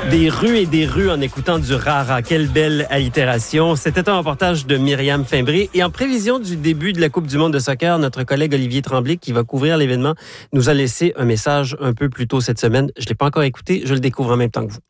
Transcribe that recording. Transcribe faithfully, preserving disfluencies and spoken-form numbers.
Des rues et des rues en écoutant du rara. Quelle belle allitération. C'était un reportage de Myriam Fimbré. Et en prévision du début de la Coupe du monde de soccer, notre collègue Olivier Tremblay, qui va couvrir l'événement, nous a laissé un message un peu plus tôt cette semaine. Je ne l'ai pas encore écouté, je le découvre en même temps que vous.